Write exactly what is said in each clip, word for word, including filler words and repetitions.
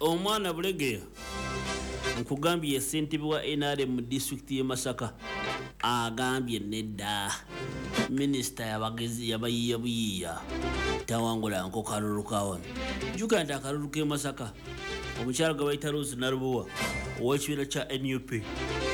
omwana Bulegeya nkugambye ssentebe wa N R M mu district y'e Masaka agambye nedda minisita yabagezi yabayiya buyiya tawangula nko kalulu kawano juga nti akalulu k'e Masaka omukyalo gwe bayita Rose Narubuwa ow'ekibiina kya N U P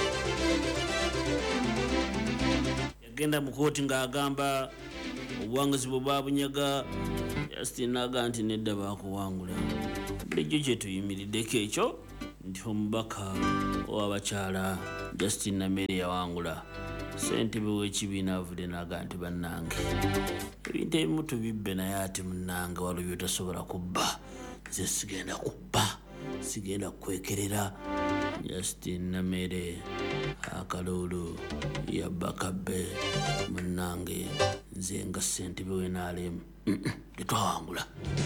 yagenda mu kooti ng'agamba obuwanguzi bwe babunyaga Justin naga nti nedda bakuwangula bulijjo kye tuyimiriddeko ekyo nti omubaka ow'abakyala Justin Namere yawangula ssentebe w'ekibiina avudde naga nti bannange ebintu ebimu tubibbe naye ate munnange waliwo byotasobola kubba nze sigenda kubba sigenda kwekerera Justin Namere akalulu yabba kabbe munnange nze nga ssentebe w'N R M tetwawangula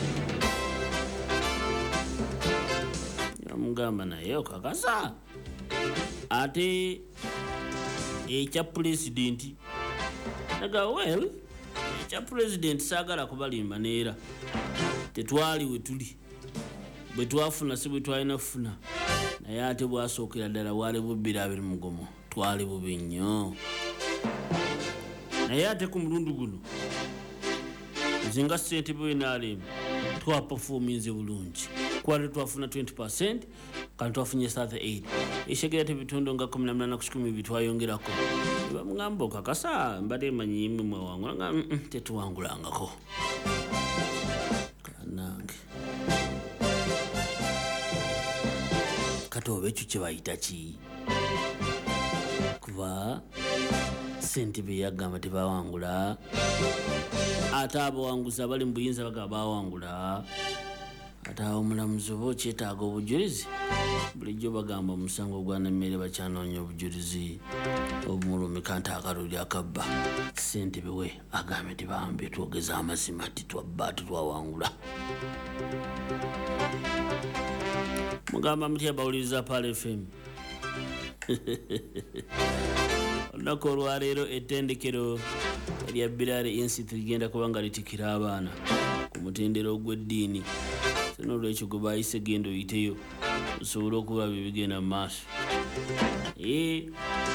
yamugamba naye okakasa ate ekya pulezidenti naga well ekya pulezidenti saagala kubalimba neera tetwali we tuli bwe twafuna si bwe twalina kufuna naye ate bwasookera ddala bwali bubbiri abiri mugomo twali bubi nnyo naye ate ku mulundi guno nze nga ssentebe w'N R M twapafominze bulungi kwali twafuna twenty percent kandi twafunye thirty-eight eshegera tebitondo nga kumi na munana ku kikumi bitwayongerako bamugamba okakasa mbadde manyi imwe mwewangula nga tetuwangulangako kanange kati oba ekyo kye bayita ki kuba ssentebe yagamba tebawangula ate abawanguzi abali mu buyinza baga bawangula ate awo omulamuzi oba okyetaaga obujulizi bulijjo bagamba omusango gwa Namere bakyanoonya obujulizi obumulumika nti akalulu akabba ssentebe we agambe tibambe twogeza amazima titwabba tetwawangula mugamba mutya bawuliriza Pal F M olunaku olwaleero ettendekero erya Birale Institute ligenda kuba nga litikira abaana ku mutendero gw'eddiini sino olwekyo gwe baayise genda oyiteyo osobola okuba bibigenda mu maaso ee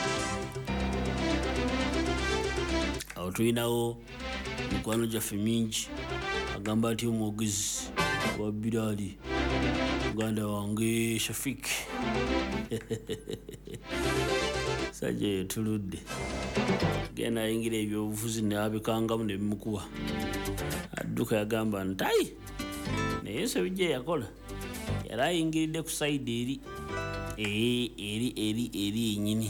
awo tulinawo mikwano gyaffe mingi agamba ati omwogezi wa Birale muganda wange Shafik sajja eyo tuludde genda ayingira ebyobufuzi neabikangamu nebimukuba adduka yagamba ntayi naye nso bijja yakola yali ayingiridde ku sayidi eri ee eri eri eri enyini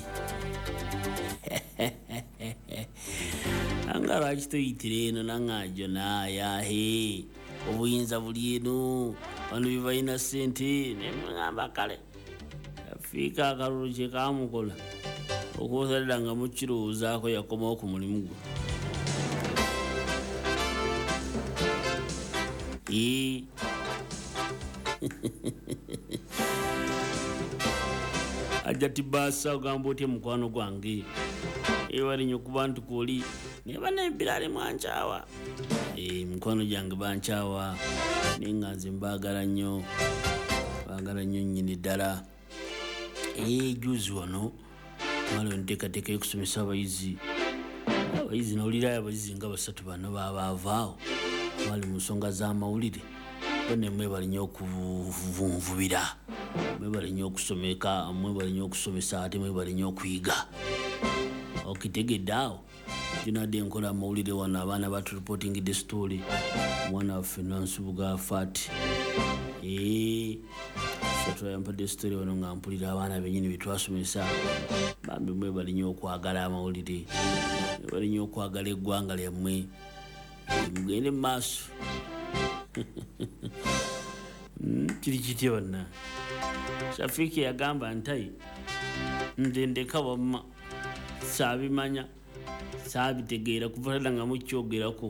anga lwaki toyitira eno nangajo naayahe obuyinza buli eno bano byebalina ssente nemugamba kale afiika akalulu kye kamukola okusalira nga mukirowoozaako yakomawo ku mulimu gwe ee ajja tibaasa ogamba otya mukwano gwange ewalinnyo okuba nti kwoli naye bana Birale mwankyawa ee mukwano gyange bankyawa naye nga nze mbaagala nnyo baagala nnyo nnyini ddala ee juzi wano twaliwo nteekateeka y'okusomesa abayizi abayizi nawulirayo abayizi nga basatu bano babaavaawo bali mu nsonga z'amawulire bone mwebali nnyo okuvunvubira mwebali nnyo okusomeka mwebali nnyo okusomesa ate mwebali nnyo okuyiga okitegedde awo junadde nkola amawulire wano abaana batureportingidde story omwana waffe Nansubuga Fat ee twayampadde story wano nga mpulira abaana bennyini betwasomesa bambi mwebali nnyo okwagala amawulire mwebali nnyo okwagala eggwanga lyammwe mugende mu maaso kiri kitya bonna Shafiki yagamba ntayi nze ndeka wamma saabimanya saabitegeera kuva nga mukyogerako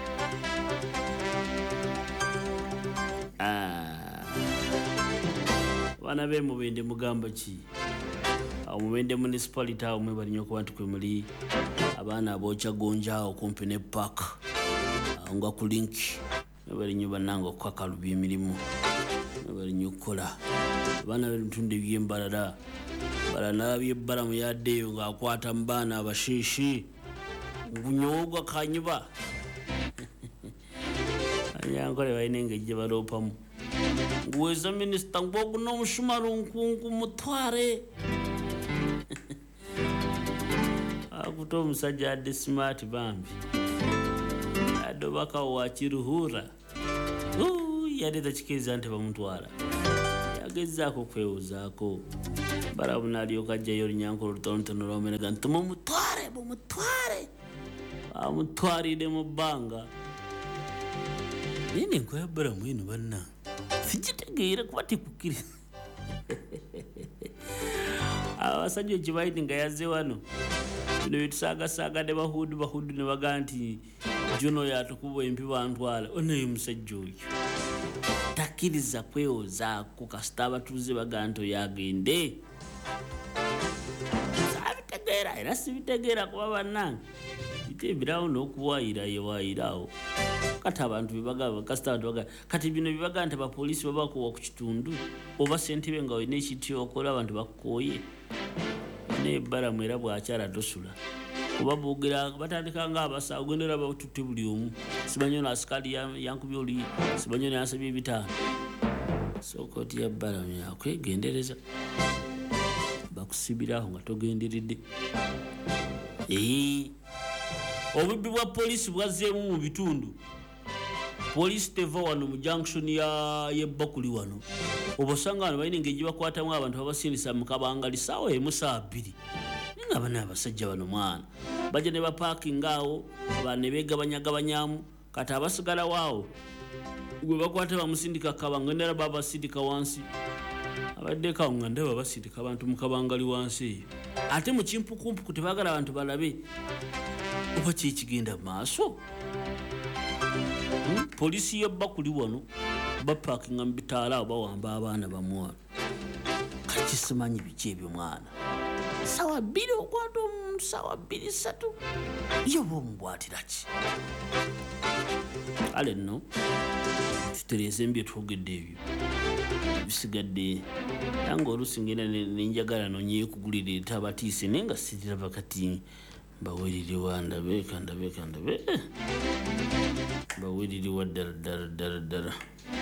abaana b'emubende mugamba ki awo mubende municipality awo mwebali nnyo okuba nti kwe muli abaana abookya gonja awo kumpi ne park awo nga ku link bali nyo bananga okukakaluba emirimu bali nyo okukola abaana b'ebitundu eby'embalala balana by'ebbalamu yaddeeyo ng'akwata mu baana abashiishi ngunyogwa kanyuba anyankole balina engejje baloopamu nguweza minisita ngwoguna omushumaru nkunku mutware akuta omusajja adde smart bambi adde obakawo wakiruhura yadde takikiriza nti bamutwala yagezaako okwewozaako balabu n'alyoka ajjayo olunyankolo olutonotono lwomenega nti mumutware mumutware amutwalire mu bbanga naye nenkola balamu eno banna sigitegeera kuba tikukkiriza abasajja ekibaiti nga yazze wano bino byetusaagasaaga ne bahudu bahudu ne bagaa nti jono yatukuba empi bantwala onaye musajja oyo takkiriza kwewozaako kasita abatuuze bagaa nti oyagende sabitegeera era sibitegeera kuba bannange bitemberawo n'okuwaayira yewaayirawo kati abantu bebagamba kasita abantu bagaa kati bino byebagaa nti abapoliisi babakuwa ku kitundu oba ssentebe nga olina ekiti okola abantu bakukooye naye ebbalamu era bwakyala tosula kuba boogera batandika ng'abasawo gendera batutte buli omu simanyo naasikali yankubye oli simanyo nayansabye ebitaano sooka otya ebbalamu yakwegendereza bakusibiraho nga togenderedde obubbi bwa poliisi bwazzeemu mu bitundu poliisi teva wano mu junction y'ebbakuli wano obasanga wano balina engeri gyebakwatamu abantu babasindisa mu kabangali ssaawa emu saa bbiri naye nga bana abasajja bano mwana bajja ne bapaakinga awo ne beegabanyagabanyamu kati abasigalawo awo gwe bakwata bamusindika kabanga ndala babasindika wansi abaddeko awo nga ndaba basindika abantu mu kabangali wansi eyo ate mu kimpukumpuku tebaagala abantu balabe oba kyekigenda mu maaso poliisi y'ebbakuli wano bapaakinga mu bitaala awo bawamba abaana bamuwala kati simanyi biki ebyo mwana sawa bbiri okwata omuntu sawa bbiri ssatu yoba omubwatiraki kale nno tutereeze mu bye twogedde ebyo bisigadde nange oluusi ngenda nenjagala nonyeekugulira etabatiise naye nga siriraba kati mbawerirewa ndabe kandabe kandabe mbawerirewa ddala ddala ddala ddala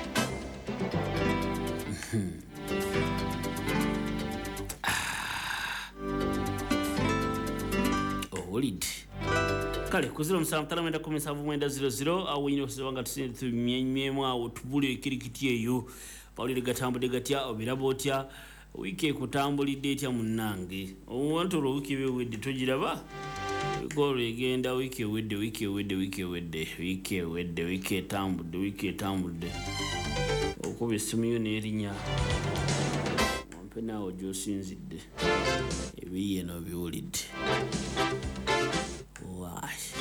owulidde kale ku ziro musanvu ttaano mwenda kkumi nsanvu mwenda ziro ziro awo nyina okusiba nga tusimyemyemu awo tubule ekirikiti eyo bawulire gatambudde gatya obiraba otya wiiki ekutambulidde etya munnange owantu olwo wiiki bewedde togiraba olwo egenda wiiki ewedde wiiki ewedde wiiki ewedde wiiki ewedde wiiki etambudde wiiki etambudde okuba essimu yo n'erinnya wampe naawe gy'osinzidde ebiyi eno biwulidde waayi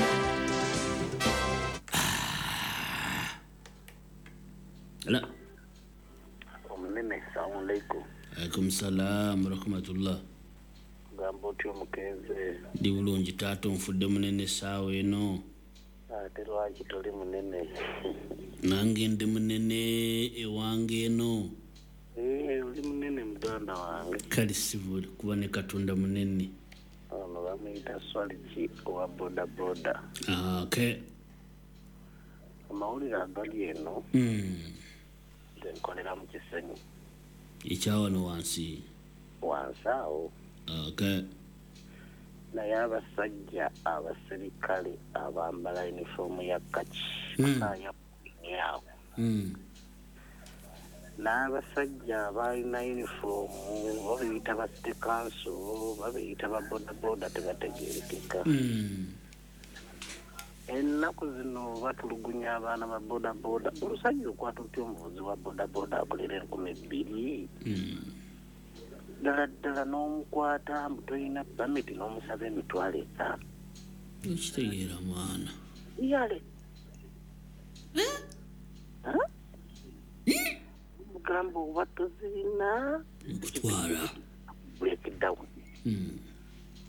ala omunene salamu alaikum. Alaikum salaam rahmatullah. Gamba otyo mukenze. Ndi bulungi taata onfudde munene essaawa eno. Ate lwaki toli munene? Nange ndi munene ewange eno. Eh, oli munene muganda wange. Kale sivuli kuba ne Katonda munene. Ono bamuyita Swaliki owa boda boda. Ah, okay. Amawulire agali eno. Mm. Nkolera mu Kisenyi. Ekyawano wansi. Wansi awo. Okay. Naye abasajja abaserikale abambala uniform ya kaki Mm. aya yawo. Mm. N'abasajja abalina uniform babiyita ba city council babiyita ba boda boda tebategeerekeka. Mm. Ennaku zino batulugunya abaana ba boda boda. Omusajja okwata otya omuvuzi wa boda boda akolera enkumi bbiri. Mm. Ddala ddala n'omukwata mbu toyina pamiti n'omusaba emitwalo etaano. Okitegeera mwana. Yale. Ha? Mugamba oba tozirina Nkutwala. break it down. Mm.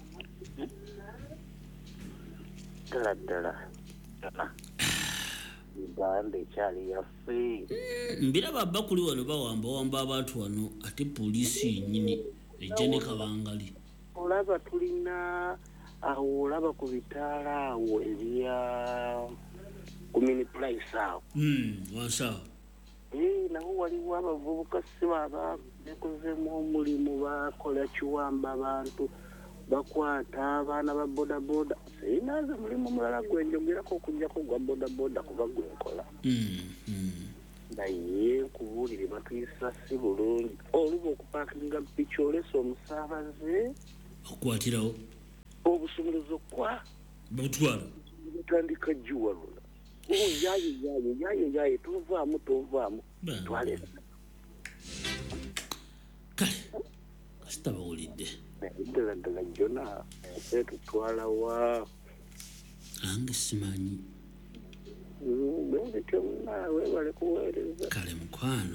Ddala ddala. Ddala. Uganda ekyali yaffe. Mbiraba bakuli wano bawamba wamba abantu wano ate poliisi nyini ejja ne kabangali. Olaba tulina awo olaba ku bitaala awo ebya kumini price awo. Mm, wansawa. Eh, nawo waliwo abavubuka siba abakozemu omulimu bakola kiwamba abantu bakwata abaana ba boda boda. Sinaze mulimu mulala gwenjogerako okujjako gwa boda boda kuba gwenkola. Mm, mm. Naye kubuulire batuyisa si bulungi. Oluba okupakinga piki olesa omusaabaze Okukwatirawo obusobolezo kwa butwala butandika jjuwa luna. Oh, yaye yaye yaye yaye tovaamu tovaamu twale. Kale kasita bawulidde Ddala ddala jjona etutwala wa ange simanyi. bwebityomunaawe bale kuweereza. Kale mukwano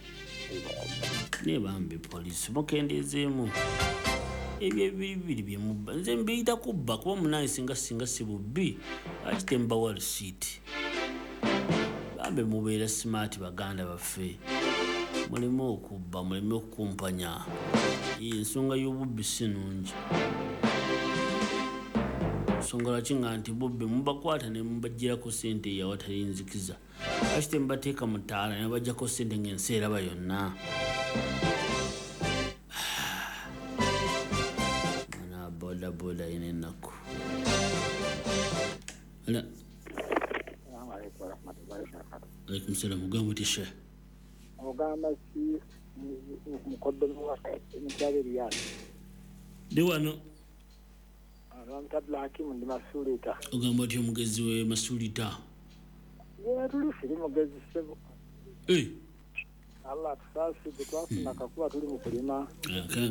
nebambe poliisi mukendeezeemu ebyo ebibiri byemubba nze mbiyita kubba kuba munaye singa singa si bubbi akite mbawa risiiti bambe mubeera simaati baganda baffe muleme okubba muleme okukumpanya ensonga y'obubbi si nungi nsonga lwaki nga nti bubbi mubakwata ne mubagirako ssente eyawatali nzikiza akite mubateeka mu ttaala ne bajjako ssente ng'ensi eraba yonna. Mana boda boda ine ennaku. Ala. Alaikum salaam. Mugamba oti sheikh. Ogamba si mukoddomi wa mukyabiri yake. Ndi wano. Abamutabula hakimu ndi masulita. Ogamba oti omugezi we masulita. Ye tuli firi mugezi sebo. Eh. Allah tusasi twafuna kakuba tuli mu kulima. Okay.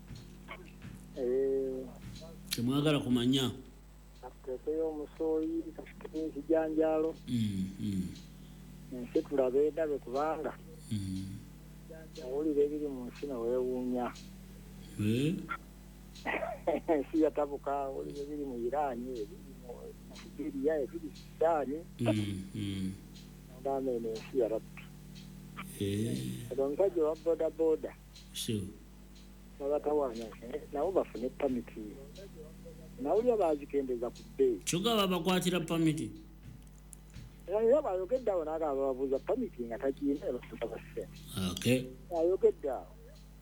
Eh. Temwagala kumanya. Atekeyo omusoyi kafike ekijanjalo. Mm. Mm. Nse tulabe ndabe kubanga. Mm. Owulire ebiri mu nsi weewuunya. Eh. Si yatabuka owulire ebiri mu Irani ebiri mu Syria ebiri Sudani. Mm. Mm. Ndame n'ensi ya Rabbi. Eh. Omusajja wa boda boda. Sure. Babatawaanya nabo bafune pamiti. Nawulira baazikendeza ku bbeeyi. Kyokka babakwatira pamiti. Era bayogedde awo naga bababuuza pamiti nga tagiina ebafuna basse. Okay. Ayogedde awo.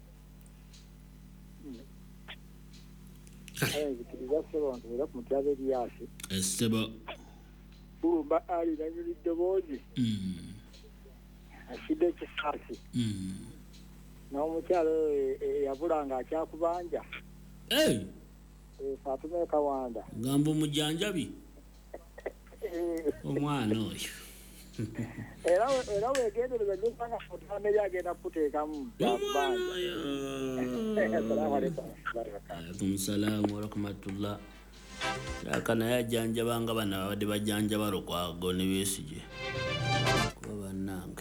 Ayinzikiriza sebo nti era ku mutyaba Eriyasi. Esebo. Bulumba ali nanyulidde boozi. Mm. Ashidde ekisaasi. Mm. N'omukyalo eyabulanga akyakubanja. Hey. Faatume Kawanda. Gamba omujanjabi. Omwana oyo. Era era wegendereza n'osanga fotoane yagenda kuteekamu. Omwana oyo. Alaikum salaam wa rahmatullah. Yakana yajanjabanga bana babadde bajanjaba Lukwago ne Besigye. Kuba bannange.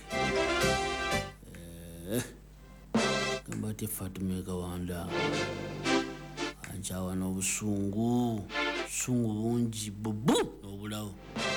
Eh. Gamba ati Faatume Kawanda. Anchawa n'obusungu. Busungu bungi bubu n'obulawo.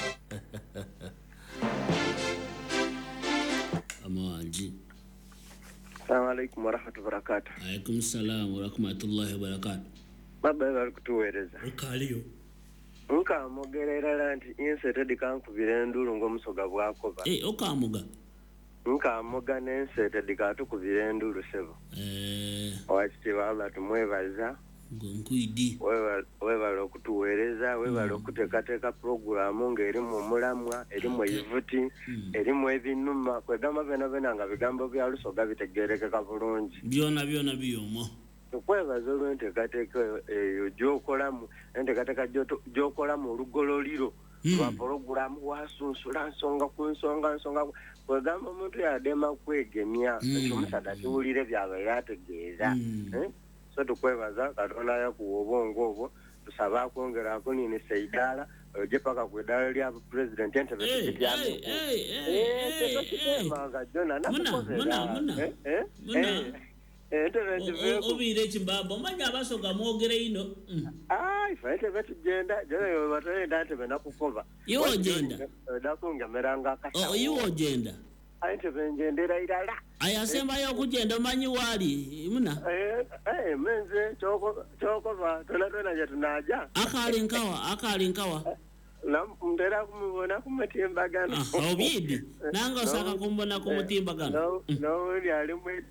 Amanji. Assalamu alaikum wa rahmatullahi wa barakatuh. Alaikum salaam wa rahmatullahi wa barakatuh. Baba bali kutuweereza. Ukaliyo. Nkamugerera nti insete kankubira endulu ng'omusoga bwakoba. Eh, okamuga. Nkamuga n'ensete dikatukubira endulu sebo. Eh. Owakitiibwa Allah tumwebaza. Nkuidi. Webala okutuweereza, webala okuteekateeka puroguramu ng'erimu omulamwa, erimu ebivuti, erimu ebinuma, kwegamba byonna byonna nga bigambo bya Lusoga bitegeerekeka bulungi. Byonna byonna biyomwo. Tukwebaza olw'enteekateeka eyo gy'okolamu, enteekateeka gy'okolamu olugololiro lwa puroguramu wasunsula nsonga ku nsonga nsonga kwegamba omuntu yadema kwegemya ekyo omusaga kiwulire byaba yategeeza. So tukwebaza Katonda yakuwa obwongo obwo tusaba akwongerako nini seidala oje paka ku idala lya president entebe kityamu. Eh tekimanga Jona nakukozera. Eh eh eh entebe obire ekimbamba omanya abasoga mwogere ino. Ah ife entebe tugenda joyo batenda entebe nakukoba iwo ogenda nakungemeranga akasa oh iwo ogenda entebe ngendera irala ayasembayo okugenda omanyi wali muna eh eh menze choko choko ba tona tona ya tunaja akali nkawa akali nkawa na mndera kumubona kumutimbagana ah obidi nanga saka kumbona kumutimbagana no no yali mwe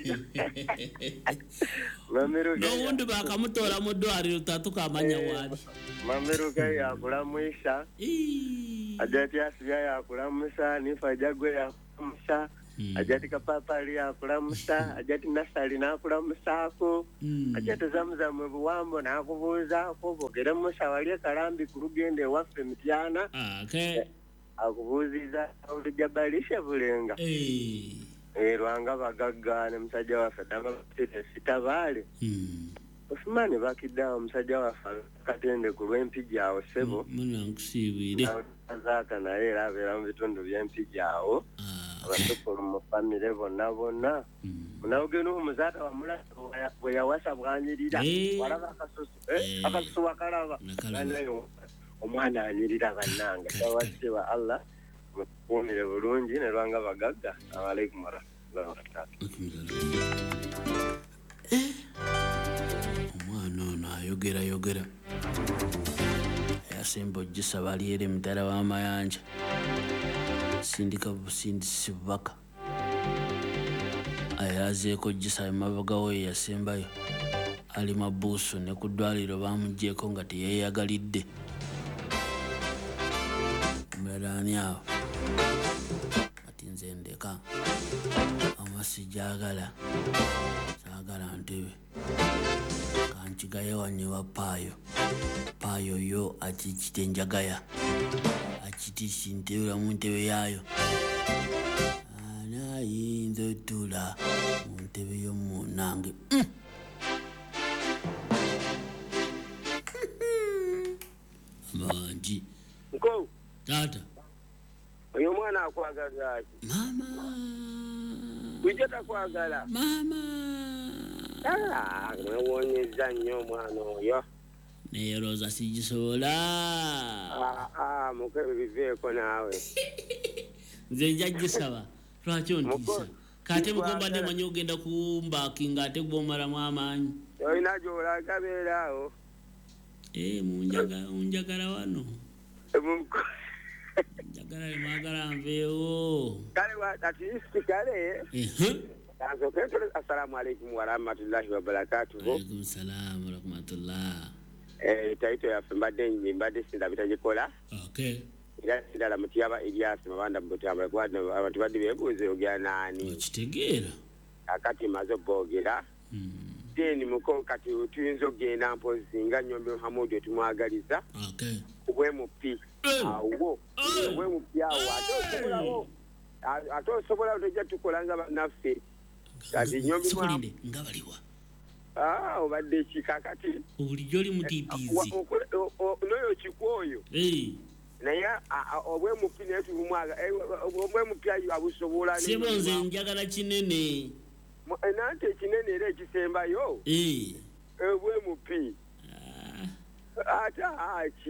mamero no wundi bakamutora mu dwari utatuka amanya wali mamero kai yakula mwisha ajati asiya yakula mwisha nifa jagwe yakula ajati kapapali yakula mwisha ajati nasali nakula mwisako ajati zamzamu buwambo nakubuza kubogera mwisha wali kalambi kurugende wafe mtyana okay akubuziza ulijabalisha bulenga eh eh rwanga bagaggane musajja wafe dama sitabale Osmani bakiddawo musajja wafe katende ku lw'empijaawo sebo muna nkusibire azaka naye era abeera mu bitundu by'empijaawo abatukulu mu famire bonna bonna munawogera omuzaata wamulasa bwe yawasa bwanyirira walaba akasusu akasusu wakalaba nayo omwana anyirira bannanga tawasiba Allah mukuumire bulungi ne lwanga bagagga abalaikum warahmatullahi wabarakatuh omwana ono ayogera yogera yasemba ojjisa baliere mutala w'amayanja sindika busindisi bubaka ayazeeko ojjisa emabagawo ye yasembayo ali mabuusu ne ku ddwaliro bamugjeeko nga teyeeyagalidde mberani awo ati nze ndeka amasi jagala saagala ntebe kankigaye wanyewa paayo paayo yo akikite njagaya akitisi ntebera mu ntebe yaayo anayinza otula mu ntebe y'omunange manji nko tata oyo mwana akwagala ki mama wijja takwagala mama ah mwewonyeza nnyo omwana oyo naye roza sigisobola ah ah mukebe biveeko naawe nze njagisaba lwaki ontisa kate mugomba nemanyi ogenda kumbakinga ate gwomalamu amaanyi olina gyolaga beeraawo eh munjagala wano njagala emwagala nveewo kale atisi kale assalamu alaikum warahmatullahi wabarakatuhu alaikum salam warahmatullah eh taito yaffe mbadde mbadde sinda bitagikola okay era sindala mutiyaba Elias mabanda mbotamba kwad abantu badde bebuuze ogya nani kitegeera akati mazo bogera deni muko kati tuyinza ogenda mpozi nga Nyombe Hamudu tumwagaliza okay kubwe mupi awo kubwe mupi awo atosobolawo atosobola otojja tukolanga bannaffe kati Nyombe sokolinde nga baliwa ah obadde kikakati bulijjo oli mutiitizi noyo kikwoyo eh naye obwe mupi naye tulumwaga obwe mupi ayo abusobola sebo nze njagala kinene nante ekinene era ekisembayo eh obwe mupi ata aki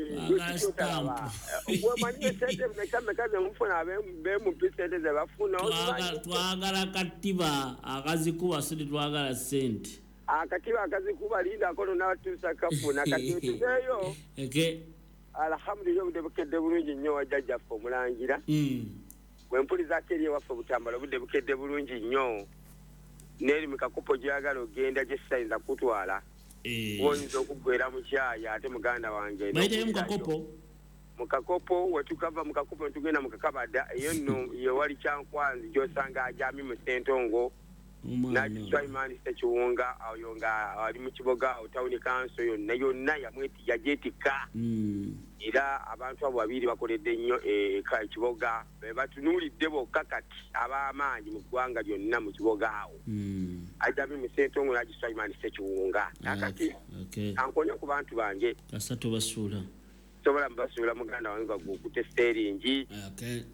wemanye sente mnekamekaze mufuna abe mupi sente ze bafuna twagala katiba akazikuba sidi twagala sente akatiba akazikuba linda kono n'abatuusa kafuna kati tuzeeyo eke alhamdulillah budde bukedde bulungi nnyo wajjajjaffe omulangira bwempulizaako eri ewaffe Butambala budde bukedde bulungi nnyo n'eri mu kakopo gyagala ogenda gyesayinza kutwala oyinza okugwera mu kyayi ate muganda wange bayitayo mu kakopo mu kakopo wetukava mu kakopo netugenda mu kakabada eyo nno yewali Kyankwanzi gyosanga ajami mu Ssentongo nakiswaimani Sekiwunga oyo nga ali mu kiboga otawuni kanso yonna yonna yamweti yajetika era abantu abo babiri bakoledde nnyo ekiboga batunuulidde bokka kati ab'amaanyi mu ggwanga lyonna mu kiboga awo ajami mu Ssentongo nakiswaimani Sekiwunga akati ankonya ku bantu bange kasa tobasuula sobola mbasuula muganda wange nga gukutte steeringi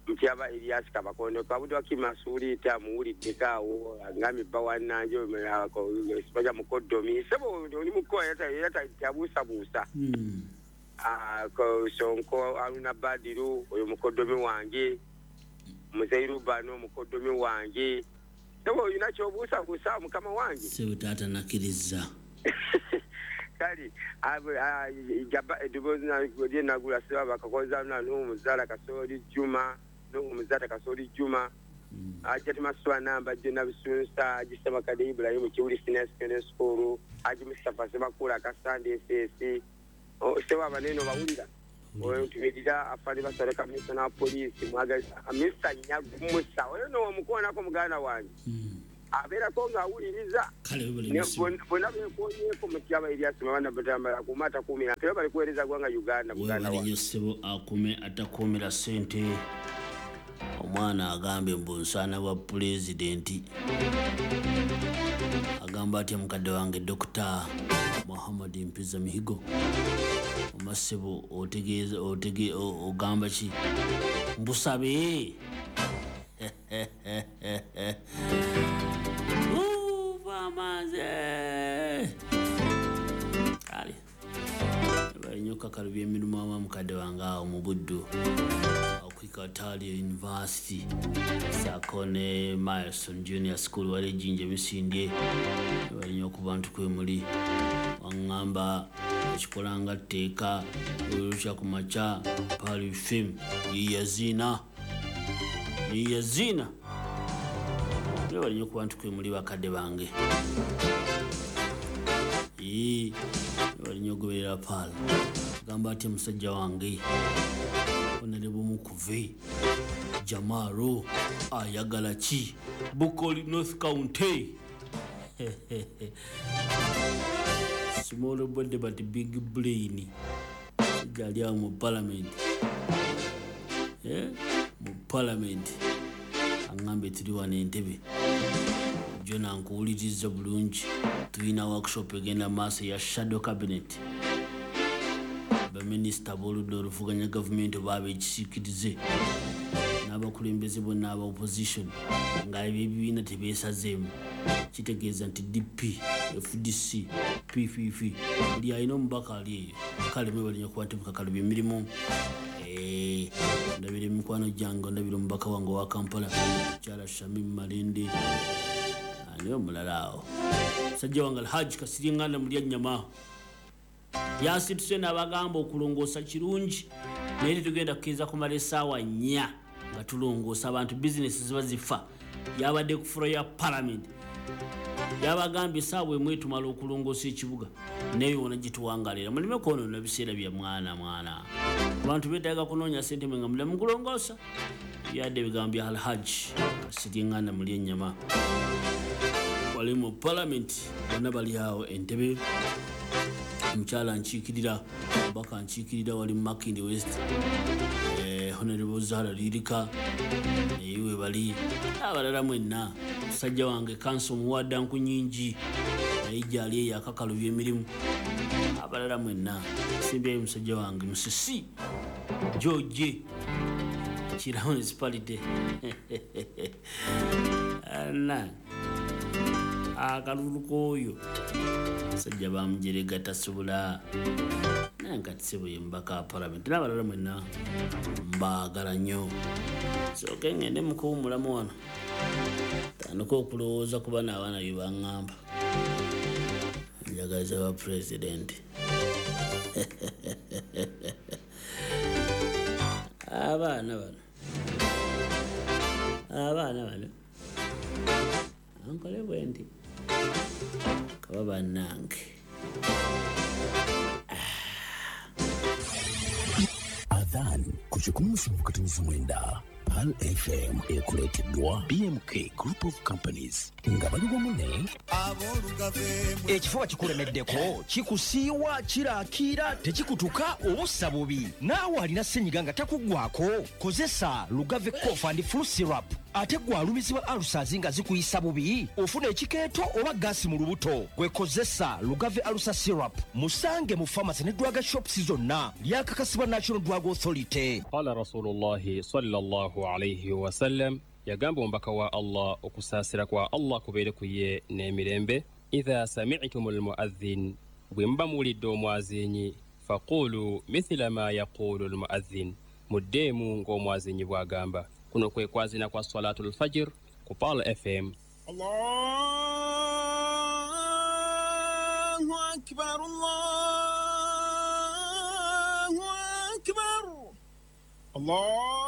mtyaba Elias Kabakono kabudo akimasuri ta muwulidde kaawo ngami bawananjo ko sibaja mukodomi sebo oli mukoya yata yata tabusa busa mm ah ko sonko aluna badiru oyo mukodomi wange muzeiru bano mukodomi wange sebo yunacho busa busa mukama wange sebo tata nakiriza kali abo jaba edubozina godiye nagula seba bakakoza na no muzala kasori juma no muzala kasori juma ajati maswa namba jena bisunsa ajisema kade Ibrahim kiuli senior secondary school aji Mustafa sema kula kasande sesi o sema maneno bawulira oyo tumedira afali basale kamisa na police mwagalisa amisa nyagumusa oyo no mukona ko mugana wanje abera ko ngawuliriza kale bale bona bekonye ko mutyaba Elias mabana batamba kumata kumi na kero bali kueleza gwanga Uganda mugana wa Yosebo akume atakumira sente omwana agambe mbonsana wa president agamba ati mukadde wange Doctor Muhammad Mpiza Mihigo omasebo otegeze otege ogamba chi mbusabe Maze ali banyoka kalubye emirimu ama mukadde wange awo mu buddu okwikatali University Sakone Milestone Junior School wale jinje misindye banyoka bantu kwemuli wangamba ekikolanga teeka olusha kumacha pali film yiyazina yiyazina bali nyo kubantu kwemuli bakadde bange ee bali nyo goberera pala gamba ati musajja wange onalebo mukuve Jamaro ayagala chi Bukoli North County small body but big brain jali mu parliament eh mu parliament angambe tuli wane Entebbe jona nkuwuliriza bulungi tulina workshop egenda maaso ya shadow cabinet baminister b'oludda oluvuganya gavumenti oba abekisikirize n'abakulembeze bonna aba opposition nga ebibiina tebeesazeemu kitegeeza nti D P F D C P F F buli alina omubaka ali eyo kale mwe balinya kuba nti mukakalubya emirimu ndabira emikwano gyange ndabira omubaka wange wa Kampala Kyala Shamim Malende aniyo mulala awo sajja wange Alhaji Kasiri Nganda mulya nnyama yasituse n'abagamba okulongoosa kirungi naye tugenda kukkiriza kumala essaawa nnya nga tulongoosa abantu bizinesi ziba zifa yabadde ku furo ya parliament yabagambye essaawa emwe tumala okulongoosa ekibuga neyoona gituwangalira mulime kwonoona biseera bya mwana mwana abantu beetaaga kunoonya ssente mwe nga mulamu kulongoosa yadde ebigambo bya Alhaji Kasiri Nganda mulya ennyama wali mu parliament bonna bali awo Entebbe omukyala nkiikirira obaka nkiikirira wali mu Makindi West eh, Honorable Zahra Lirika eyiwe bali abalala mwenna musajja wange kanso muwadda nkunyingi naye gyali eyo akakalubya emirimu abalala mwenna simbyeyo musajja wange Musisi George Kira municipality ana akalulu koyo sajja bamujerega tasobola nankati sebo yembaka parliament n'abalala mwenna mbaagala nnyo soke ngende mukuwumulamu wano tandika okulowooza kuba n'abaana bye baŋŋamba njagaliza ba president abaana bano abaana bano ankole bwe ndi kaba bannange adhan ku kikumi mu katunufu mwenda Pal F M ekuleeteddwa B M K Group of Companies nga bali wamu ne ekifuba kikulemeddeko kikusiiwa kiraakira tekikutuka obussa bubi naawe alina ssenyiga nga takuggwako kozesa Lugave Cough and Flu Syrup ate gwe alumizibwa alusazi nga zikuyisa bubi ofuna ekikeeto oba gaasi mu lubuto gwekozesa Lugave Alusa Syrup musange mu pharmacy ne drug shops zonna lyakakasibwa National Drug Authority. Qala Rasulullahi sallallahu alayhi wa sallam, yagamba omubaka wa Allah okusaasira kwa Allah kubeere ku ye n'emirembe, idha sami'tumul muadhdhin, bwe muba muwulidde omwazinyi faqulu mithla ma yaqulu al muadhdhin, muddeemu ng'omwazinyi bw'agamba. Kuno kwe kwazina kwa Salatul Fajr ku Pal F M. Allahu akbar, Allahu akbar, Allah